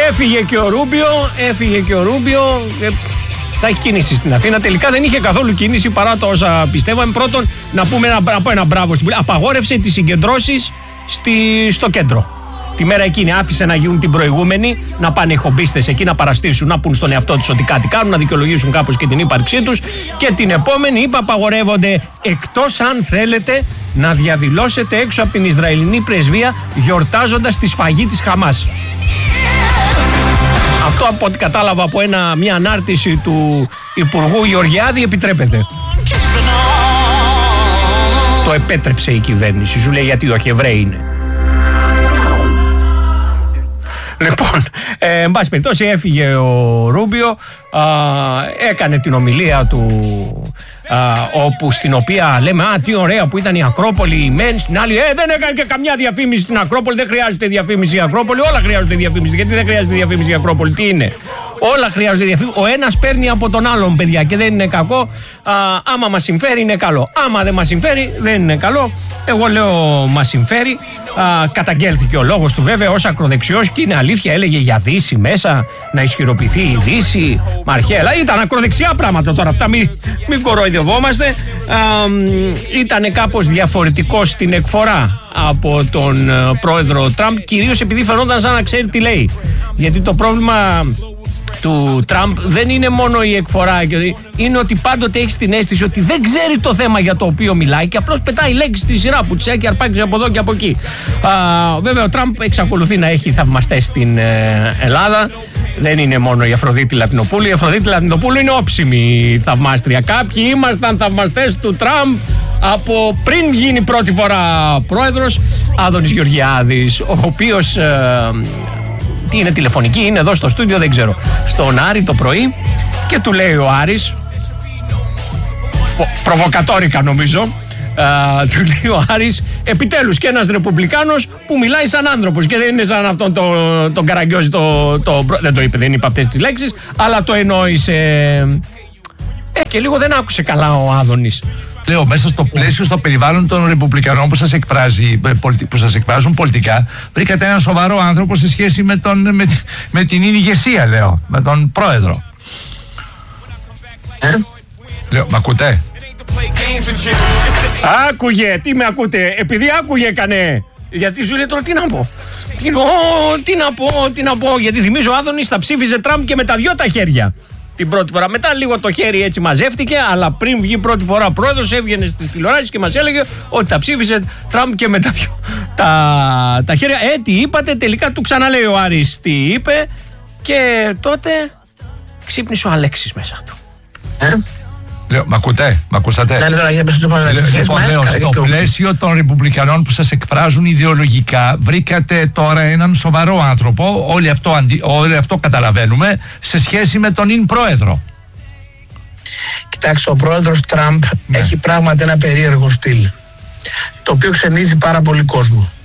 Έφυγε και ο Ρούμπιο. Θα έχει κίνηση στην Αθήνα. Τελικά δεν είχε καθόλου κίνηση παρά το όσα πιστεύαμε. Πρώτον, να πούμε ένα μπράβο στην Βουλή. Απαγόρευσε τις συγκεντρώσεις στο κέντρο. Τη μέρα εκείνη άφησε να γίνουν την προηγούμενη, να πάνε οι χομπίστες εκεί να παραστήσουν, να πούν στον εαυτό τους ότι κάτι κάνουν, να δικαιολογήσουν κάπως και την ύπαρξή τους. Και την επόμενη απαγορεύονται, εκτός αν θέλετε να διαδηλώσετε έξω από την Ισραηλινή πρεσβεία γιορτάζοντας τη σφαγή της Χαμάς. Αυτό από ό,τι κατάλαβα από μια ανάρτηση του Υπουργού Γεωργιάδη επιτρέπεται. Το επέτρεψε η κυβέρνηση, σου λέει γιατί όχι, Εβραίοι είναι. Λοιπόν, εν πάση περιπτώσει έφυγε ο Ρούμπιο, έκανε την ομιλία του όπου στην οποία λέμε τι ωραία που ήταν η Ακρόπολη, η μεν, στην άλλη δεν έκανε και καμιά διαφήμιση στην Ακρόπολη, δεν χρειάζεται διαφήμιση η Ακρόπολη, όλα χρειάζονται διαφήμιση. Γιατί δεν χρειάζεται διαφήμιση η Ακρόπολη, τι είναι? Όλα χρειάζονται διαφήμιση. Ο ένας παίρνει από τον άλλον, παιδιά, και δεν είναι κακό. Άμα μας συμφέρει είναι καλό. Άμα δεν μας συμφέρει δεν είναι καλό. Εγώ λέω μας συμφέρει. Καταγγέλθηκε ο λόγος του βέβαια ως ακροδεξιός και είναι αλήθεια, έλεγε για Δύση μέσα, να ισχυροποιηθεί η Δύση. Μαρχέλα, ήταν ακροδεξιά πράγματα τώρα αυτά, μην κοροϊδευόμαστε. Ήταν κάπως διαφορετικό στην εκφορά από τον πρόεδρο Τραμπ, κυρίως επειδή φαινόταν σαν να ξέρει τι λέει. Γιατί το πρόβλημα του Τραμπ δεν είναι μόνο η εκφορά, είναι ότι πάντοτε έχει την αίσθηση ότι δεν ξέρει το θέμα για το οποίο μιλάει και απλώς πετάει λέξεις στη σειρά που τις έχει αρπάξει από εδώ και από εκεί. Βέβαια ο Τραμπ εξακολουθεί να έχει θαυμαστές στην Ελλάδα. Δεν είναι μόνο η Αφροδίτη Λατινοπούλου. Η Αφροδίτη Λατινοπούλου είναι όψιμη θαυμάστρια. Κάποιοι ήμασταν θαυμαστές του Τραμπ από πριν γίνει πρώτη φορά πρόεδρος. Άδωνης Γεωργιάδης, ο οποίος τι είναι, τηλεφωνική, είναι εδώ στο στούντιο, δεν ξέρω, στον Άρη το πρωί και του λέει ο Άρης, προβοκατόρικα νομίζω, του λέει ο Άρης, επιτέλους και ένας ρεπουμπλικάνος που μιλάει σαν άνθρωπος και δεν είναι σαν αυτόν τον Καραγκιόζη, δεν το είπε, δεν είπε αυτές τις λέξεις, αλλά το εννοήσε. Και λίγο δεν άκουσε καλά ο Άδωνης. Λέω, μέσα στο πλαίσιο, στο περιβάλλον των Ρεπουμπλικανών που σας εκφράζουν πολιτικά, βρήκατε έναν σοβαρό άνθρωπο σε σχέση με την ηγεσία, λέω, με τον πρόεδρο. Λέω, μ' ακούτε? Άκουγε, τι με ακούτε? Επειδή άκουγε έκανε. Γιατί σου λέει τώρα τι να πω. Τι να πω, γιατί θυμίζω ο Άδωνης θα ψήφιζε Τραμπ και με τα δυο τα χέρια. Την πρώτη φορά. Μετά λίγο το χέρι έτσι μαζεύτηκε, αλλά πριν βγει πρώτη φορά πρόεδρος, έβγαινε στις τηλεοράσεις και μας έλεγε ότι θα ψήφισε Τραμπ και με τα χέρια. Τι είπατε, τελικά του ξαναλέει ο Άρης τι είπε και τότε ξύπνησε ο Αλέξης μέσα του. Λέω, μ' ακούτε, μ' ακούσατε? Λοιπόν, λέω, στο πλαίσιο των Ρεπουμπλικανών που σας εκφράζουν ιδεολογικά, βρήκατε τώρα έναν σοβαρό άνθρωπο, όλοι αυτό καταλαβαίνουμε, σε σχέση με τον πρόεδρο. Κοιτάξτε, ο πρόεδρος Τραμπ έχει πράγματι ένα περίεργο στυλ, το οποίο ξενίζει πάρα πολύ κόσμο.